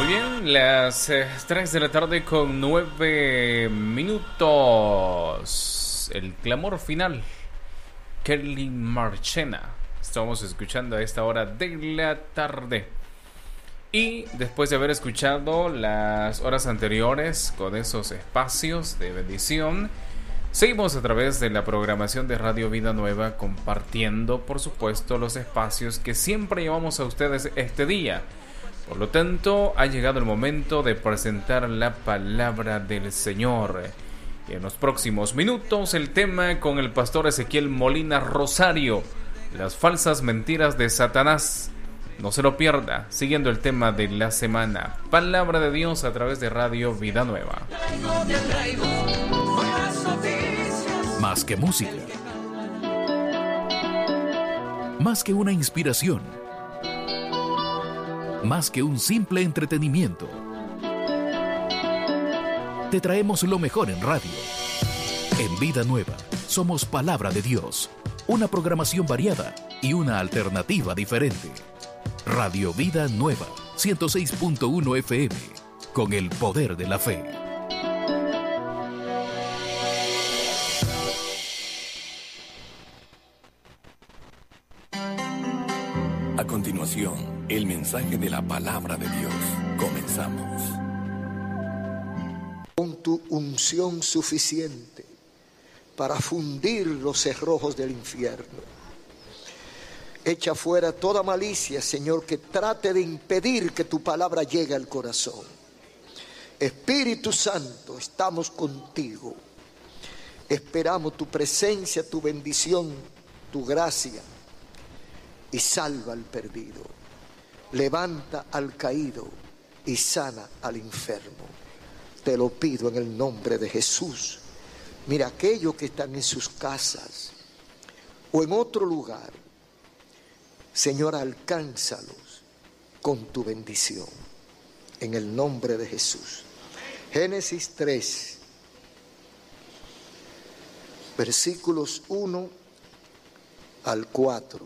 bien, las 3 de la tarde con 9 minutos. El clamor final. Kelly Marchena. Estamos escuchando a esta hora de la tarde. Y después de haber escuchado las horas anteriores con esos espacios de bendición, seguimos a través de la programación de Radio Vida Nueva compartiendo, por supuesto, los espacios que siempre llevamos a ustedes este día. Por lo tanto, ha llegado el momento de presentar la palabra del Señor. Y en los próximos minutos, el tema con el pastor Ezequiel Molina Rosario, las falsas mentiras de Satanás. No se lo pierda, siguiendo el tema de la semana. Palabra de Dios a través de Radio Vida Nueva. Más que música, más que una inspiración, más que un simple entretenimiento, te traemos lo mejor en radio. En Vida Nueva somos Palabra de Dios, una programación variada y una alternativa diferente. Radio Vida Nueva, 106.1 FM, con el poder de la fe. A continuación, el mensaje de la palabra de Dios. Comenzamos. Con tu unción suficiente para fundir los cerrojos del infierno. Echa fuera toda malicia, Señor, que trate de impedir que tu palabra llegue al corazón. Espíritu Santo, estamos contigo. Esperamos tu presencia, tu bendición, tu gracia. Y salva al perdido. Levanta al caído y sana al enfermo. Te lo pido en el nombre de Jesús. Mira, aquellos que están en sus casas o en otro lugar, Señor, alcánzalos con tu bendición. En el nombre de Jesús. Génesis 3, versículos 1 al 4.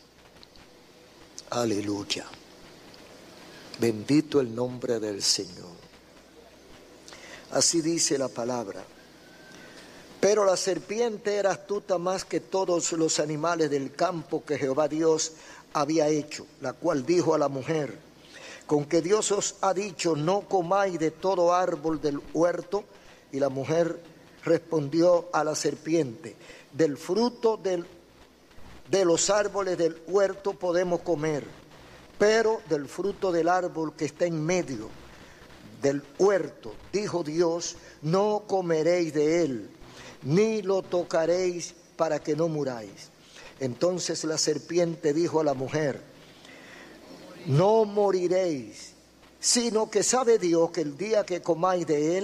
Aleluya. Bendito el nombre del Señor. Así dice la palabra. Pero la serpiente era astuta más que todos los animales del campo que Jehová Dios había hecho, la cual dijo a la mujer: con que Dios os ha dicho, no comáis de todo árbol del huerto. Y la mujer respondió a la serpiente: del fruto de los árboles del huerto podemos comer, pero del fruto del árbol que está en medio del huerto, dijo Dios, no comeréis de él, ni lo tocaréis para que no muráis. Entonces la serpiente dijo a la mujer: no moriréis, sino que sabe Dios que el día que comáis de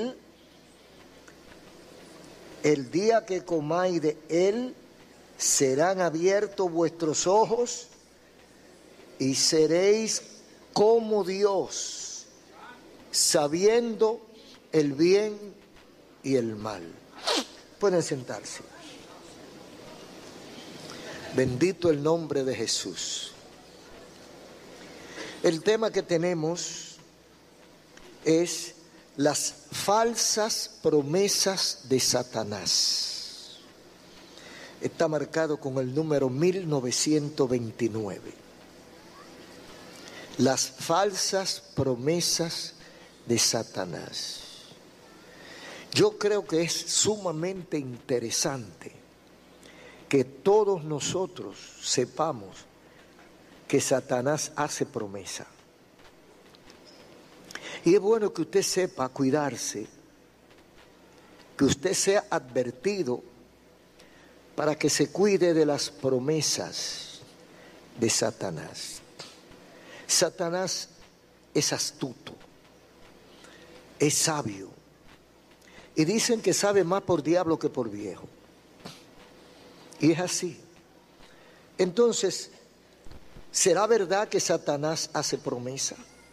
él, serán abiertos vuestros ojos y seréis como Dios, sabiendo el bien y el mal. Pueden sentarse. Bendito el nombre de Jesús. El tema que tenemos es las falsas promesas de Satanás. Está marcado con el número 1929. Las falsas promesas de Satanás. Yo creo que es sumamente interesante que todos nosotros sepamos que Satanás hace promesa. Y es bueno que usted sepa cuidarse, que usted sea advertido para que se cuide de las promesas de Satanás. Satanás es astuto, es sabio, y dicen que sabe más por diablo que por viejo. Y es así. Entonces, ¿será verdad que Satanás hace promesa?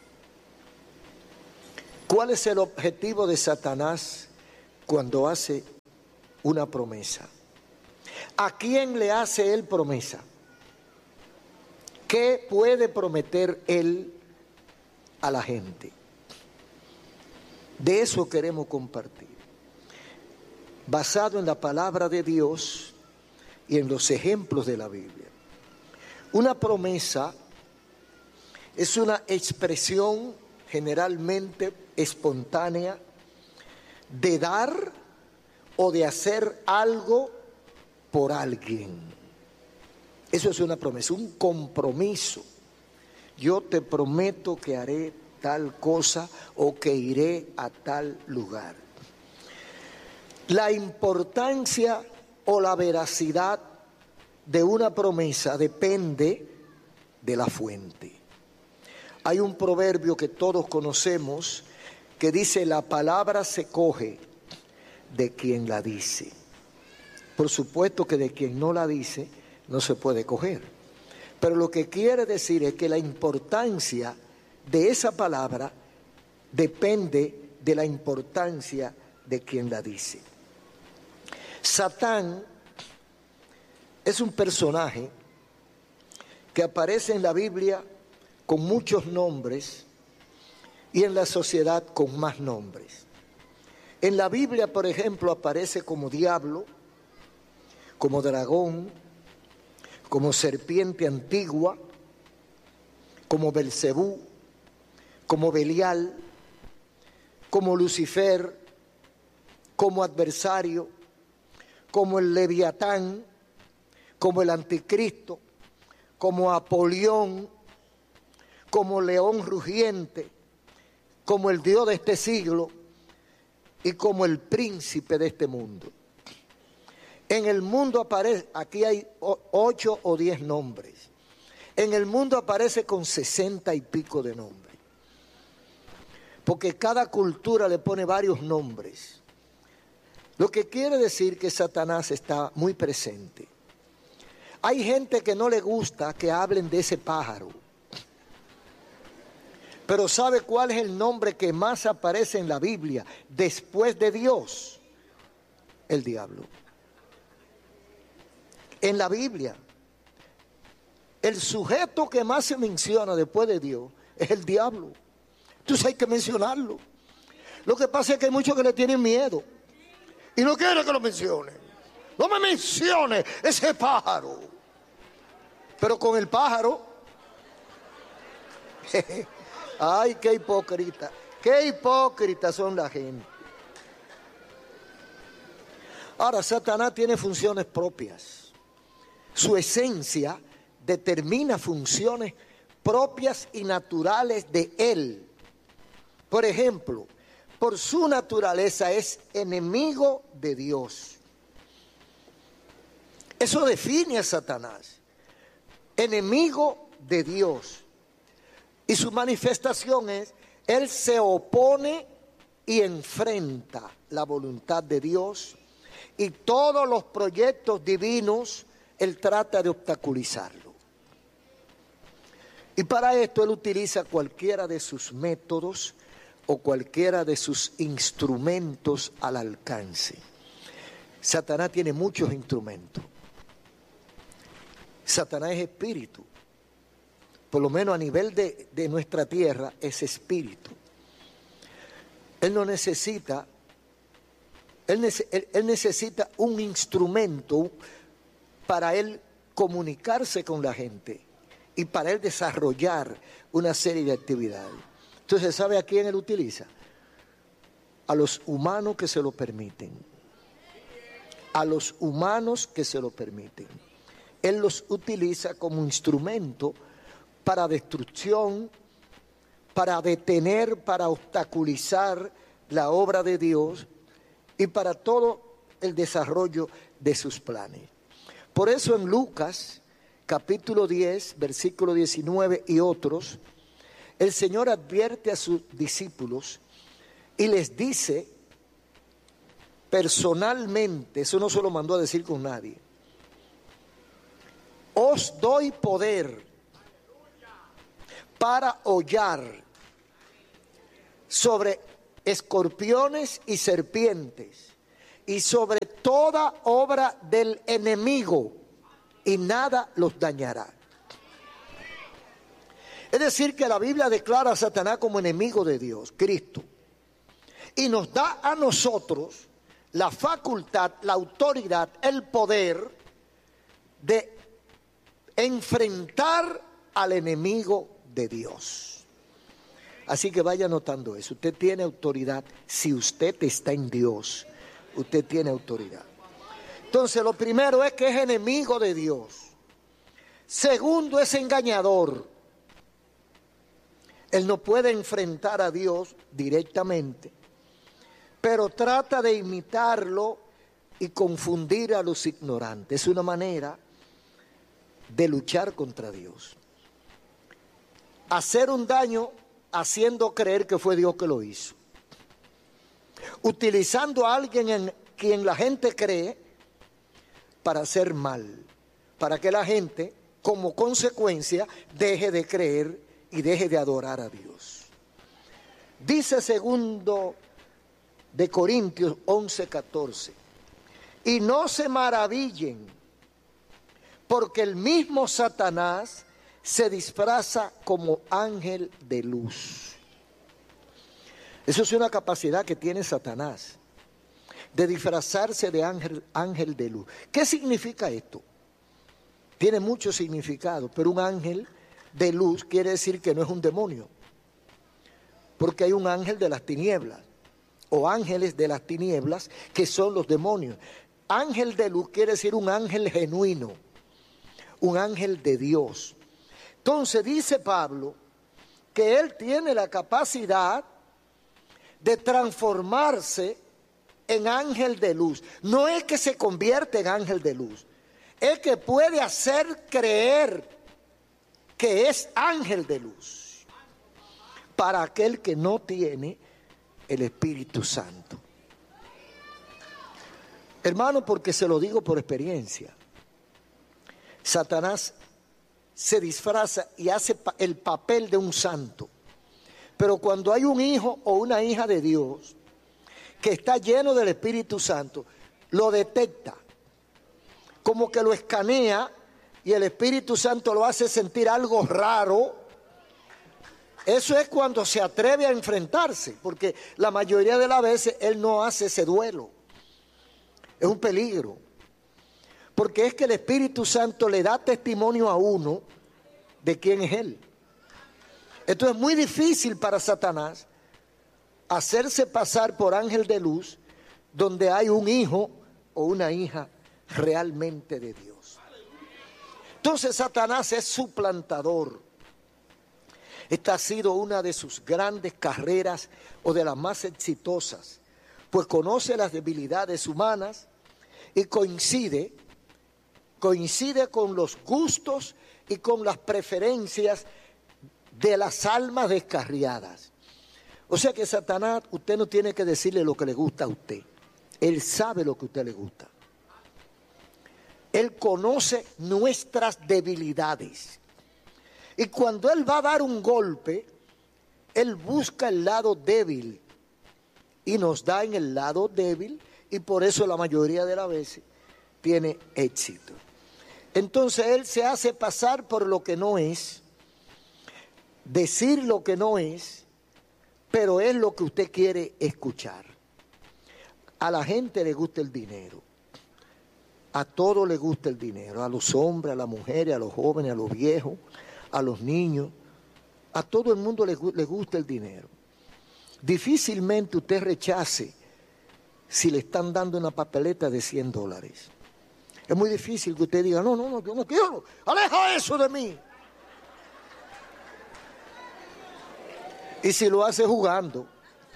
¿Cuál es el objetivo de Satanás cuando hace una promesa? ¿A quién le hace él promesa? ¿Qué puede prometer él a la gente? De eso queremos compartir, basado en la palabra de Dios y en los ejemplos de la Biblia. Una promesa es una expresión generalmente espontánea de dar o de hacer algo por alguien. Eso es una promesa, un compromiso. Yo te prometo que haré tal cosa o que iré a tal lugar. La importancia o la veracidad de una promesa depende de la fuente. Hay un proverbio que todos conocemos que dice: la palabra se coge de quien la dice. Por supuesto que de quien no la dice no se puede coger. Pero lo que quiere decir es que la importancia de esa palabra depende de la importancia de quien la dice. Satán es un personaje que aparece en la Biblia con muchos nombres y en la sociedad con más nombres. En la Biblia, por ejemplo, aparece como diablo, como dragón, como serpiente antigua, como Belcebú, como Belial, como Lucifer, como adversario, como el Leviatán, como el Anticristo, como Apolión, como león rugiente, como el Dios de este siglo y como el príncipe de este mundo. En el mundo aparece, aquí hay 8 o 10 nombres. En el mundo aparece con 60 y pico de nombres. Porque cada cultura le pone varios nombres. Lo que quiere decir que Satanás está muy presente. Hay gente que no le gusta que hablen de ese pájaro. Pero ¿sabe cuál es el nombre que más aparece en la Biblia después de Dios? El diablo. En la Biblia, el sujeto que más se menciona después de Dios es el diablo. Entonces hay que mencionarlo. Lo que pasa es que hay muchos que le tienen miedo y no quieren que lo mencione. No me mencione ese pájaro. Pero con el pájaro, ay, qué hipócritas son la gente. Ahora, Satanás tiene funciones propias. Su esencia determina funciones propias y naturales de él. Por ejemplo, por su naturaleza es enemigo de Dios. Eso define a Satanás. Enemigo de Dios. Y su manifestación es, él se opone y enfrenta la voluntad de Dios y todos los proyectos divinos, él trata de obstaculizarlo. Y para esto él utiliza cualquiera de sus métodos o cualquiera de sus instrumentos al alcance. Satanás tiene muchos instrumentos. Satanás es espíritu. Por lo menos a nivel de nuestra tierra es espíritu. Él no necesita, él necesita un instrumento para él comunicarse con la gente y para él desarrollar una serie de actividades. Entonces, ¿sabe a quién él utiliza? A los humanos que se lo permiten. A los humanos que se lo permiten. Él los utiliza como instrumento para destrucción, para detener, para obstaculizar la obra de Dios y para todo el desarrollo de sus planes. Por eso en Lucas, capítulo 10, versículo 19 y otros, el Señor advierte a sus discípulos y les dice personalmente, eso no se lo mandó a decir con nadie, os doy poder para hollar sobre escorpiones y serpientes y sobre toda obra del enemigo y nada los dañará. Es decir, que la Biblia declara a Satanás como enemigo de Dios, Cristo. y nos da a nosotros la facultad, la autoridad, el poder de enfrentar al enemigo de Dios. Así que vaya notando eso. Usted tiene autoridad. Si usted está en Dios, usted tiene autoridad. Entonces, lo primero es que es enemigo de Dios. Segundo, es engañador. Él no puede enfrentar a Dios directamente, pero trata de imitarlo y confundir a los ignorantes. Es una manera de luchar contra Dios. Hacer un daño haciendo creer que fue Dios que lo hizo. Utilizando a alguien en quien la gente cree para hacer mal, para que la gente, como consecuencia, deje de creer y deje de adorar a Dios. Dice segundo de Corintios 11:14, y no se maravillen, porque el mismo Satanás se disfraza como ángel de luz. Eso es una capacidad que tiene Satanás, de disfrazarse de ángel de luz. ¿Qué significa esto? Tiene mucho significado, pero un ángel de luz quiere decir que no es un demonio, porque hay un ángel de las tinieblas, o ángeles de las tinieblas, que son los demonios. Ángel de luz quiere decir un ángel genuino, un ángel de Dios. Entonces dice Pablo que él tiene la capacidad de transformarse en ángel de luz. No es que se convierte en ángel de luz, es que puede hacer creer que es ángel de luz para aquel que no tiene el Espíritu Santo. Hermano, porque se lo digo por experiencia, Satanás se disfraza y hace el papel de un santo, pero cuando hay un hijo o una hija de Dios que está lleno del Espíritu Santo, lo detecta, como que lo escanea, y el Espíritu Santo lo hace sentir algo raro. Eso es cuando se atreve a enfrentarse, porque la mayoría de las veces él no hace ese duelo. Es un peligro, porque es que el Espíritu Santo le da testimonio a uno de quién es él. Esto es muy difícil para Satanás, hacerse pasar por ángel de luz donde hay un hijo o una hija realmente de Dios. Entonces Satanás es suplantador. Esta ha sido una de sus grandes carreras, o de las más exitosas, pues conoce las debilidades humanas y coincide con los gustos y con las preferencias de las almas descarriadas. O sea que Satanás, usted no tiene que decirle lo que le gusta a usted. Él sabe lo que a usted le gusta. Él conoce nuestras debilidades. Y cuando él va a dar un golpe, él busca el lado débil y nos da en el lado débil, y por eso la mayoría de las veces tiene éxito. Entonces él se hace pasar por lo que no es, decir lo que no es, pero es lo que usted quiere escuchar. A la gente le gusta el dinero, a todos les gusta el dinero, a los hombres, a las mujeres, a los jóvenes, a los viejos, a los niños, a todo el mundo le gusta el dinero. Difícilmente usted rechace si le están dando una papeleta de $100. Es muy difícil que usted diga, no, yo no quiero, aleja eso de mí. Y si lo hace jugando.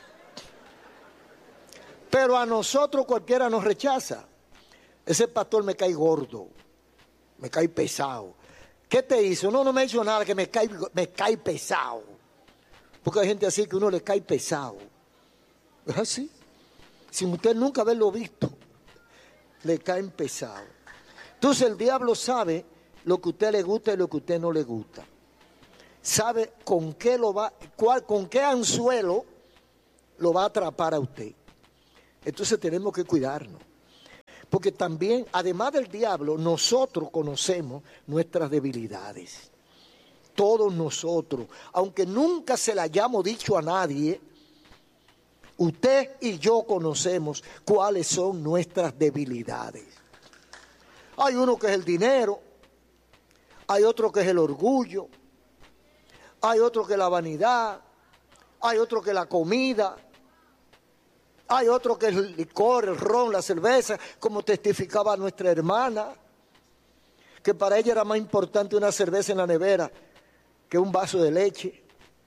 Pero a nosotros cualquiera nos rechaza. Ese pastor me cae gordo, me cae pesado. ¿Qué te hizo? No me hizo nada, que me cae pesado. Porque hay gente así que uno le cae pesado. Es así. Sin usted nunca haberlo visto, le caen pesado. Entonces el diablo sabe lo que a usted le gusta y lo que a usted no le gusta. Sabe con qué anzuelo lo va a atrapar a usted. Entonces tenemos que cuidarnos. Porque también, además del diablo, nosotros conocemos nuestras debilidades. Todos nosotros, aunque nunca se la hayamos dicho a nadie, Usted y yo conocemos cuáles son nuestras debilidades. Hay uno que es el dinero, hay otro que es el orgullo, hay otro que es la vanidad, hay otro que es la comida, hay otro que es el licor, el ron, la cerveza, como testificaba nuestra hermana, que para ella era más importante una cerveza en la nevera que un vaso de leche.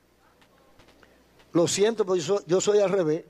Lo siento, pero yo soy al revés.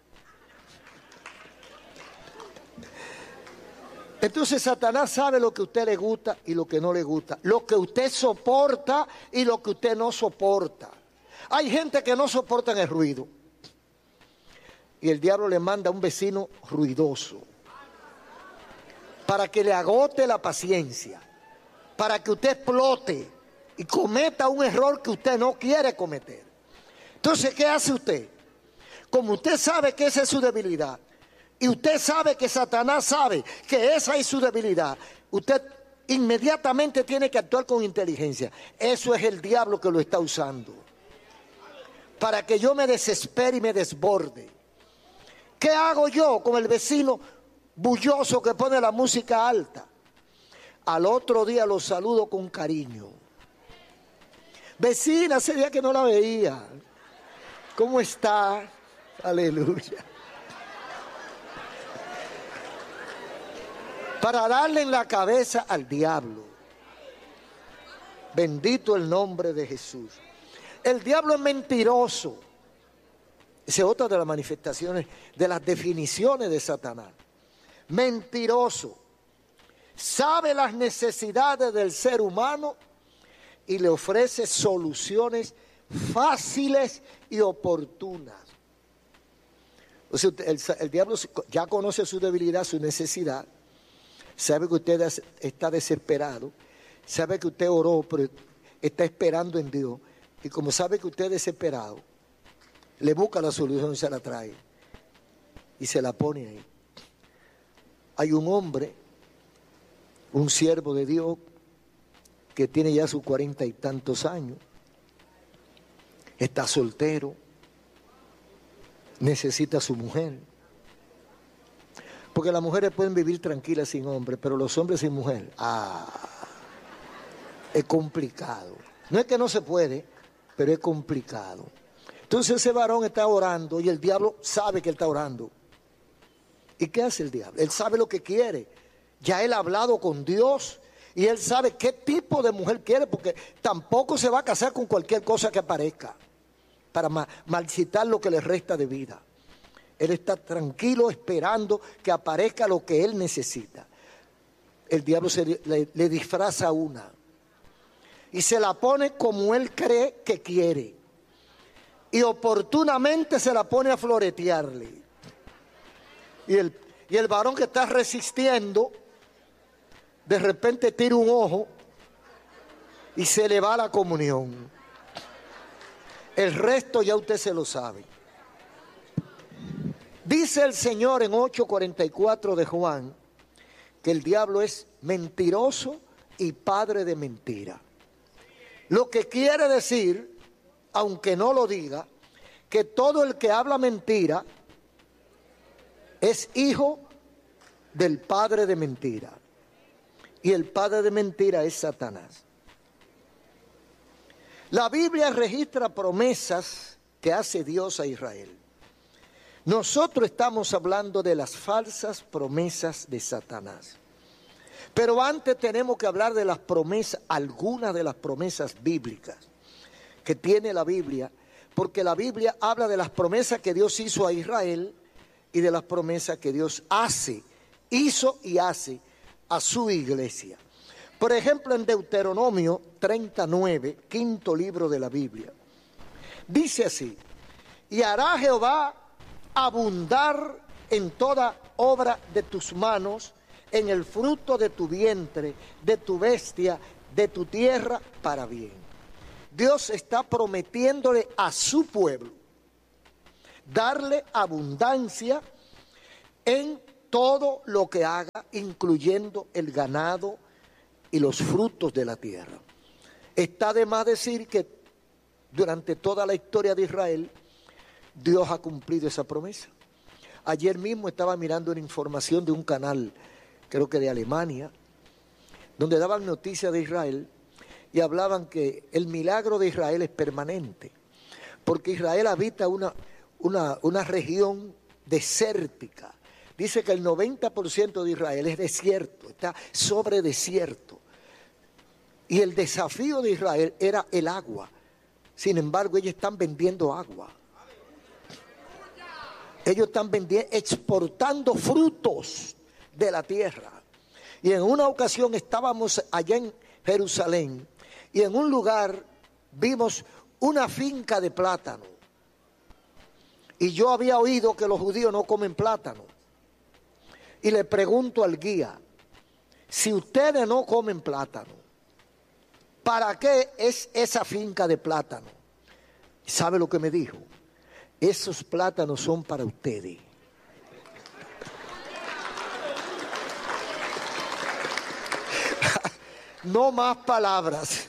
Entonces Satanás sabe lo que a usted le gusta y lo que no le gusta, lo que usted soporta y lo que usted no soporta. Hay gente que no soporta el ruido y el diablo le manda a un vecino ruidoso para que le agote la paciencia, para que usted explote y cometa un error que usted no quiere cometer. Entonces, ¿qué hace usted? Como usted sabe que esa es su debilidad y usted sabe que Satanás sabe que esa es su debilidad, usted inmediatamente tiene que actuar con inteligencia. Eso es el diablo que lo está usando para que yo me desespere y me desborde. ¿Qué hago yo con el vecino bulloso que pone la música alta? Al otro día lo saludo con cariño. Vecina, hace día que no la veía. ¿Cómo está? Aleluya. Para darle en la cabeza al diablo. Bendito el nombre de Jesús. El diablo es mentiroso. Esa es otra de las manifestaciones, de las definiciones de Satanás. Mentiroso. Sabe las necesidades del ser humano y le ofrece soluciones fáciles y oportunas. O sea, el diablo ya conoce su debilidad, su necesidad. Sabe que usted está desesperado. Sabe que usted oró, pero está esperando en Dios. Y como sabe que usted es desesperado, le busca la solución y se la trae. Y se la pone ahí. Hay un hombre, un siervo de Dios, que tiene ya sus 40 y tantos años. Está soltero. Necesita a su mujer. Porque las mujeres pueden vivir tranquilas sin hombre, pero los hombres sin mujer, es complicado. No es que no se puede, pero es complicado. Entonces ese varón está orando y el diablo sabe que él está orando. ¿Y qué hace el diablo? Él sabe lo que quiere. Ya él ha hablado con Dios y él sabe qué tipo de mujer quiere, porque tampoco se va a casar con cualquier cosa que aparezca para marchitar lo que le resta de vida. Él está tranquilo esperando que aparezca lo que él necesita. El diablo le disfraza una y se la pone como él cree que quiere. Y oportunamente se la pone a floretearle. Y el varón que está resistiendo, de repente tira un ojo y se le va la comunión. El resto ya usted se lo sabe. Dice el Señor en 8:44 de Juan que el diablo es mentiroso y padre de mentira. Lo que quiere decir, aunque no lo diga, que todo el que habla mentira es hijo del padre de mentira. Y el padre de mentira es Satanás. La Biblia registra promesas que hace Dios a Israel. Nosotros estamos hablando de las falsas promesas de Satanás. Pero antes tenemos que hablar de las promesas, algunas de las promesas bíblicas que tiene la Biblia, porque la Biblia habla de las promesas que Dios hizo a Israel y de las promesas que Dios hizo y hace a su iglesia. Por ejemplo, en Deuteronomio 39, quinto libro de la Biblia, dice así: y hará Jehová abundar en toda obra de tus manos, en el fruto de tu vientre, de tu bestia, de tu tierra, para bien. Dios está prometiéndole a su pueblo darle abundancia en todo lo que haga, incluyendo el ganado y los frutos de la tierra. Está de más decir que durante toda la historia de Israel, Dios ha cumplido esa promesa. Ayer mismo estaba mirando una información de un canal, creo que de Alemania, donde daban noticias de Israel y hablaban que el milagro de Israel es permanente, porque Israel habita una región desértica. Dice que el 90% de Israel es desierto, está sobre desierto. Y el desafío de Israel era el agua. Sin embargo, ellos están vendiendo agua. Ellos están exportando frutos de la tierra. Y en una ocasión estábamos allá en Jerusalén y en un lugar vimos una finca de plátano. Y yo había oído que los judíos no comen plátano. Y le pregunto al guía, si ustedes no comen plátano, ¿para qué es esa finca de plátano? ¿Sabe lo que me dijo? Esos plátanos son para ustedes. No más palabras.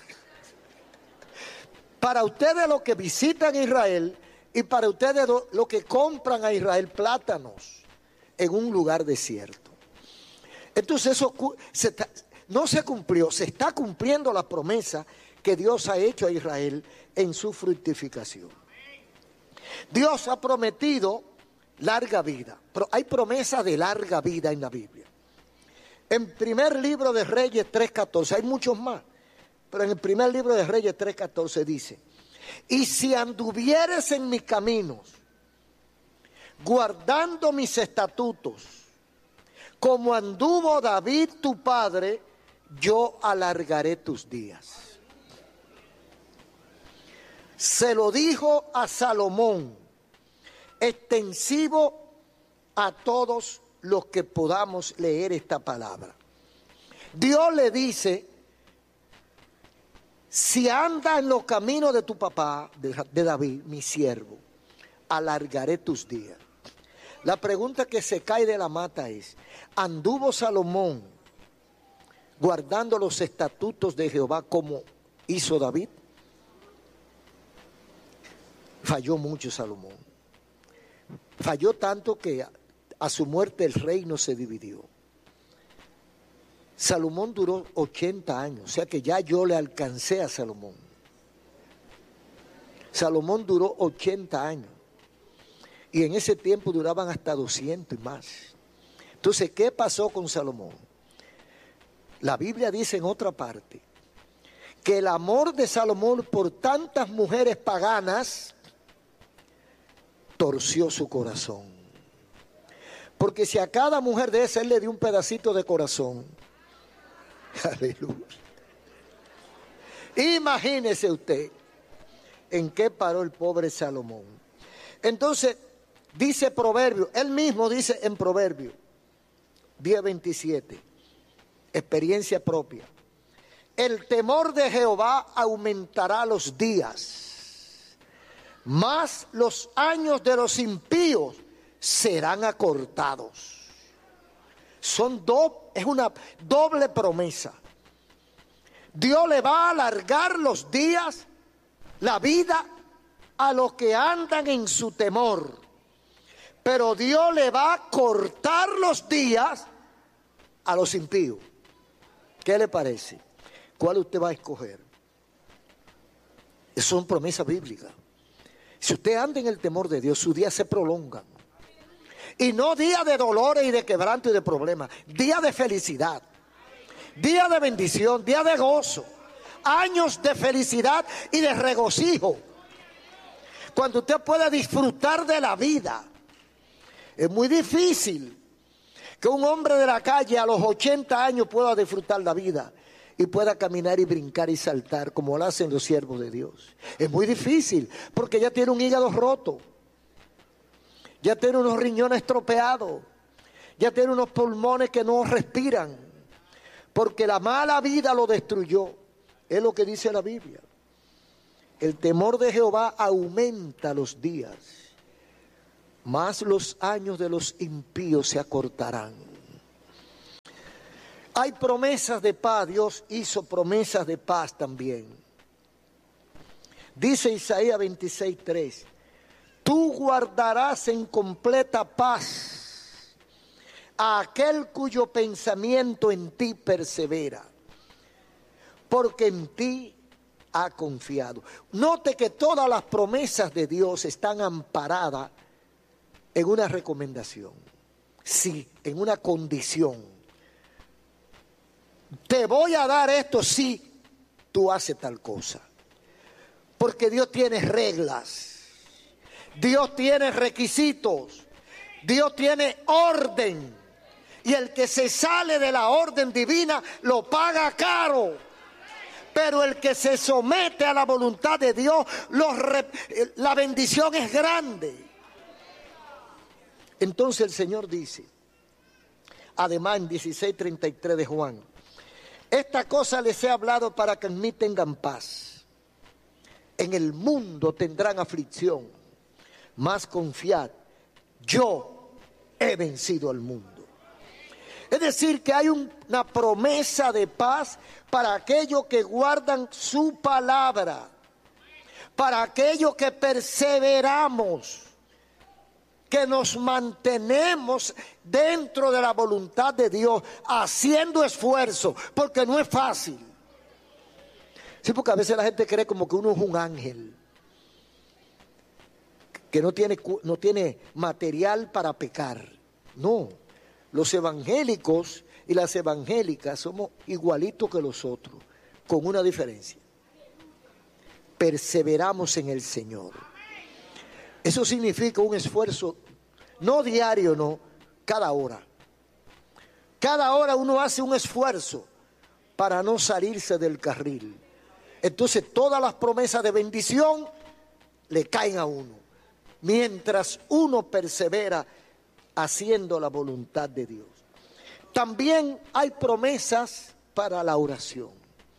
Para ustedes los que visitan Israel y para ustedes los que compran a Israel plátanos en un lugar desierto. Entonces eso no se cumplió, se está cumpliendo la promesa que Dios ha hecho a Israel en su fructificación. Dios ha prometido larga vida, pero hay promesa de larga vida en la Biblia. En primer libro de Reyes 3:14, hay muchos más, pero en el primer libro de Reyes 3:14 dice: y si anduvieres en mis caminos, guardando mis estatutos, como anduvo David tu padre, yo alargaré tus días. Se lo dijo a Salomón, extensivo a todos los que podamos leer esta palabra. Dios le dice: si anda en los caminos de tu papá, de David, mi siervo, alargaré tus días. La pregunta que se cae de la mata es: ¿anduvo Salomón guardando los estatutos de Jehová como hizo David? Falló mucho Salomón. Falló tanto que a su muerte el reino se dividió. Salomón duró 80 años, o sea que ya yo le alcancé a Salomón. Salomón duró 80 años. Y en ese tiempo duraban hasta 200 y más. Entonces, ¿qué pasó con Salomón? La Biblia dice en otra parte que el amor de Salomón por tantas mujeres paganas torció su corazón. Porque si a cada mujer de esa él le dio un pedacito de corazón, aleluya. Imagínese usted en qué paró el pobre Salomón. Entonces, dice Proverbio, él mismo dice en Proverbio 10:27, experiencia propia: el temor de Jehová aumentará los días, mas los años de los impíos serán acortados. Es una doble promesa. Dios le va a alargar los días, la vida, a los que andan en su temor. Pero Dios le va a cortar los días a los impíos. ¿Qué le parece? ¿Cuál usted va a escoger? Esas son promesas bíblicas. Si usted anda en el temor de Dios, sus días se prolongan. Y no días de dolores y de quebranto y de problemas. Días de felicidad. Días de bendición, días de gozo. Años de felicidad y de regocijo. Cuando usted puede disfrutar de la vida. Es muy difícil que un hombre de la calle a los 80 años pueda disfrutar la vida y pueda caminar y brincar y saltar como lo hacen los siervos de Dios. Es muy difícil porque ya tiene un hígado roto, ya tiene unos riñones estropeados, ya tiene unos pulmones que no respiran, porque la mala vida lo destruyó. Es lo que dice la Biblia. El temor de Jehová aumenta los días, mas los años de los impíos se acortarán. Hay promesas de paz, Dios hizo promesas de paz también. Dice Isaías 26:3, Tú guardarás en completa paz a aquel cuyo pensamiento en ti persevera, porque en ti ha confiado. Note que todas las promesas de Dios están amparadas en una recomendación, sí, en una condición. Te voy a dar esto si tú haces tal cosa. Porque Dios tiene reglas, Dios tiene requisitos, Dios tiene orden. Y el que se sale de la orden divina lo paga caro. Pero el que se somete a la voluntad de Dios, la bendición es grande. Entonces el Señor dice, además en 16:33 de Juan, esta cosa les he hablado para que en mí tengan paz. En el mundo tendrán aflicción, mas confiad, yo he vencido al mundo. Es decir, que hay una promesa de paz para aquellos que guardan su palabra, para aquellos que perseveramos, que nos mantenemos dentro de la voluntad de Dios, haciendo esfuerzo, porque no es fácil. Sí, porque a veces la gente cree como que uno es un ángel, que no tiene material para pecar. No, los evangélicos y las evangélicas somos igualitos que los otros, con una diferencia: perseveramos en el Señor. Eso significa un esfuerzo, no diario, no, cada hora. Cada hora uno hace un esfuerzo para no salirse del carril. Entonces todas las promesas de bendición le caen a uno, mientras uno persevera haciendo la voluntad de Dios. También hay promesas para la oración,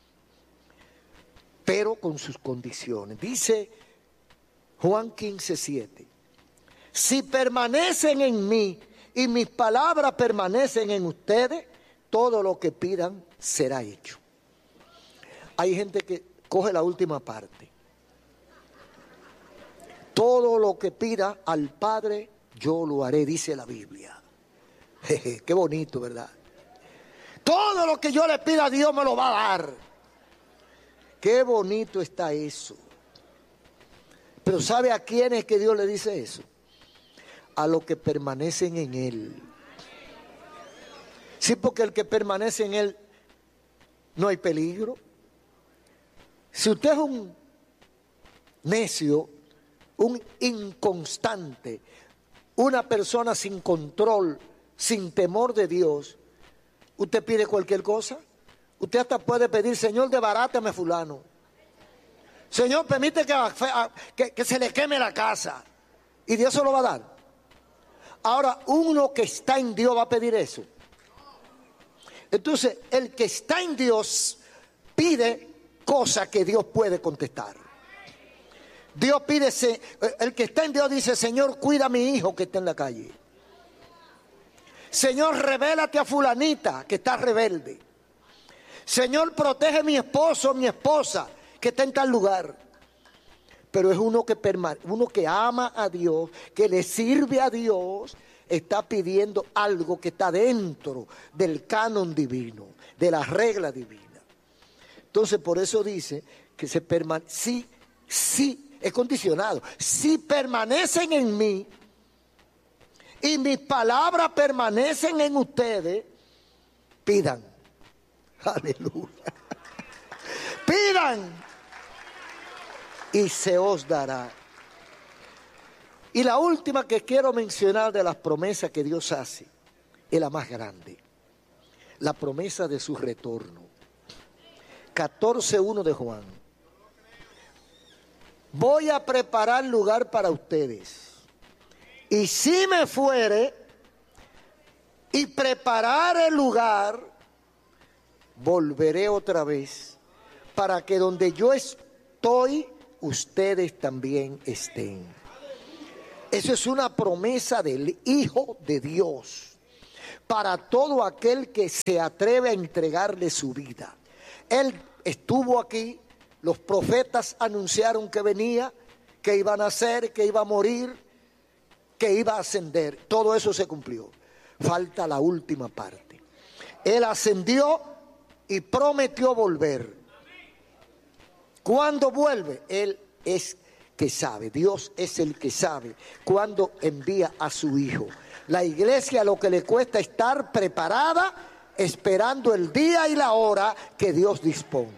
pero con sus condiciones. Dice Juan 15:7, si permanecen en mí y mis palabras permanecen en ustedes, todo lo que pidan será hecho. Hay gente que coge la última parte. Todo lo que pida al Padre, yo lo haré, dice la Biblia. Jeje, qué bonito, ¿verdad? Todo lo que yo le pida a Dios me lo va a dar. Qué bonito está eso. Pero ¿sabe a quién es que Dios le dice eso? A los que permanecen en Él. Sí, porque el que permanece en Él no hay peligro. Si usted es un necio, un inconstante, una persona sin control, sin temor de Dios, usted pide cualquier cosa. Usted hasta puede pedir: Señor, desbarátame fulano. Señor, permite que se le queme la casa. Y Dios se lo va a dar. Ahora, uno que está en Dios va a pedir eso. Entonces, el que está en Dios pide cosas que Dios puede contestar. Dios pide, el que está en Dios dice: Señor, cuida a mi hijo que está en la calle. Señor, revélate a fulanita que está rebelde. Señor, protege a mi esposo o mi esposa que está en tal lugar. Pero es uno que ama a Dios, que le sirve a Dios, está pidiendo algo que está dentro del canon divino, de la regla divina. Entonces, por eso dice que sí, es condicionado. Si permanecen en mí y mis palabras permanecen en ustedes, pidan. Aleluya. Pidan y se os dará. Y la última que quiero mencionar de las promesas que Dios hace es la más grande: la promesa de su retorno. 14:1 de Juan. Voy a preparar lugar para ustedes, y si me fuere y preparar el lugar, volveré otra vez, para que donde yo estoy, ustedes también estén. Eso es una promesa del Hijo de Dios para todo aquel que se atreve a entregarle su vida. Él estuvo aquí, los profetas anunciaron que venía, que iba a nacer, que iba a morir, que iba a ascender. Todo eso se cumplió. Falta la última parte. Él ascendió y prometió volver. ¿Cuándo vuelve? Él es que sabe. Dios es el que sabe cuándo envía a su Hijo. La iglesia lo que le cuesta es estar preparada, esperando el día y la hora que Dios disponga.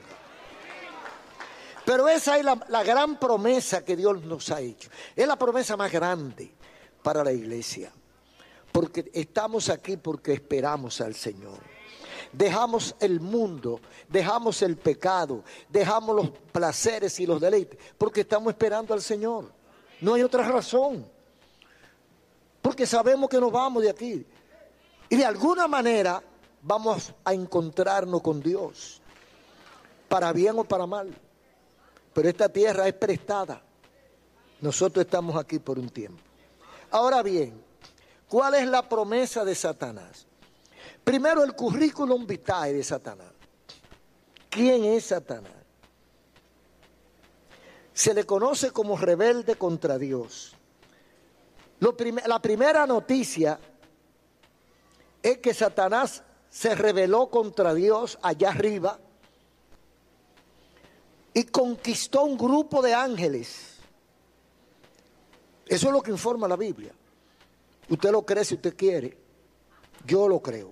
Pero esa es la gran promesa que Dios nos ha hecho. Es la promesa más grande para la iglesia. Porque estamos aquí porque esperamos al Señor. Dejamos el mundo, dejamos el pecado, dejamos los placeres y los deleites, porque estamos esperando al Señor. No hay otra razón. Porque sabemos que nos vamos de aquí. Y de alguna manera vamos a encontrarnos con Dios. Para bien o para mal. Pero esta tierra es prestada. Nosotros estamos aquí por un tiempo. Ahora bien, ¿cuál es la promesa de Satanás? Primero, el currículum vitae de Satanás. ¿Quién es Satanás? Se le conoce como rebelde contra Dios. La primera noticia es que Satanás se rebeló contra Dios allá arriba y conquistó un grupo de ángeles. Eso es lo que informa la Biblia. Usted lo cree si usted quiere. Yo lo creo.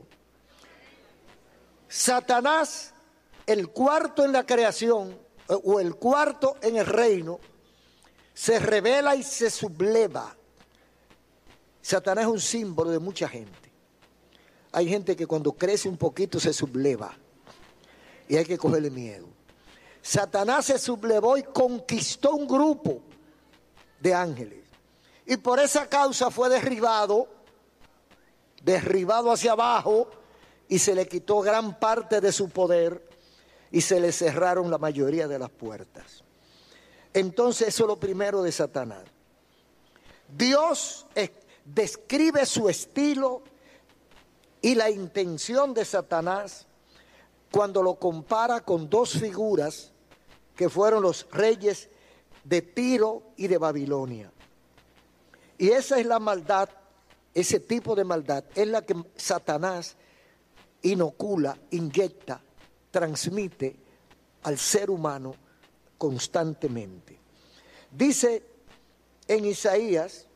Satanás, el cuarto en la creación, o el cuarto en el reino, se revela y se subleva. Satanás es un símbolo de mucha gente. Hay gente que cuando crece un poquito se subleva y hay que cogerle miedo. Satanás se sublevó y conquistó un grupo de ángeles. Y por esa causa fue derribado hacia abajo, y se le quitó gran parte de su poder y se le cerraron la mayoría de las puertas. Entonces eso es lo primero de Satanás. Dios describe su estilo y la intención de Satanás cuando lo compara con dos figuras que fueron los reyes de Tiro y de Babilonia. Y esa es la maldad, ese tipo de maldad es la que Satanás inocula, inyecta, transmite al ser humano constantemente. Dice en Isaías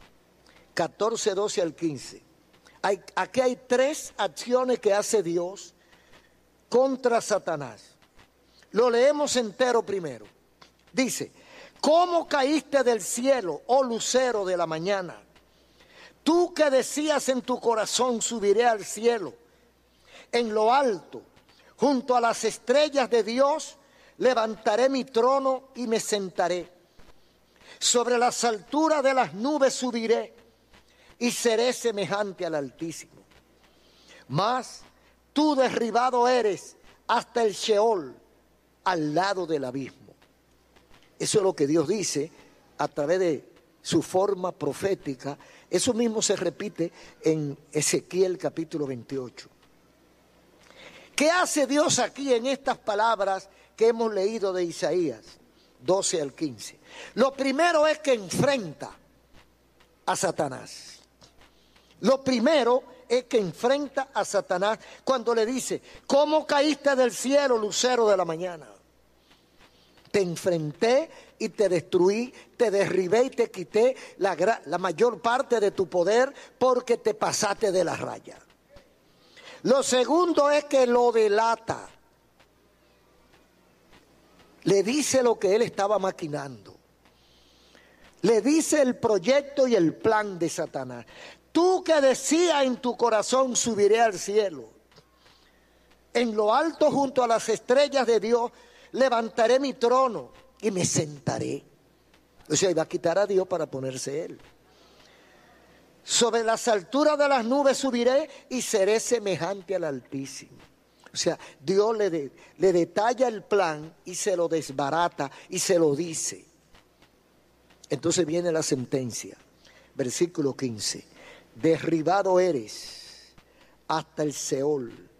14, 12 al 15, aquí hay tres acciones que hace Dios contra Satanás. Lo leemos entero primero. Dice: ¿cómo caíste del cielo, oh lucero de la mañana? Tú que decías en tu corazón, subiré al cielo. En lo alto, junto a las estrellas de Dios, levantaré mi trono y me sentaré. Sobre las alturas de las nubes subiré y seré semejante al Altísimo. Mas tú derribado eres hasta el Sheol, al lado del abismo. Eso es lo que Dios dice a través de su forma profética. Eso mismo se repite en Ezequiel capítulo 28. ¿Qué hace Dios aquí en estas palabras que hemos leído de Isaías 12 al 15? Lo primero es que enfrenta a Satanás. Lo primero es que enfrenta a Satanás cuando le dice: ¿cómo caíste del cielo, lucero de la mañana? Te enfrenté y te destruí, te derribé y te quité la mayor parte de tu poder porque te pasaste de la raya. Lo segundo es que lo delata. Le dice lo que él estaba maquinando. Le dice el proyecto y el plan de Satanás. Tú que decías en tu corazón, subiré al cielo. En lo alto, junto a las estrellas de Dios, levantaré mi trono y me sentaré. O sea, iba a quitar a Dios para ponerse él. Sobre las alturas de las nubes subiré y seré semejante al Altísimo. O sea, Dios le detalla el plan y se lo desbarata y se lo dice. Entonces viene la sentencia. Versículo 15. Derribado eres hasta el Seol,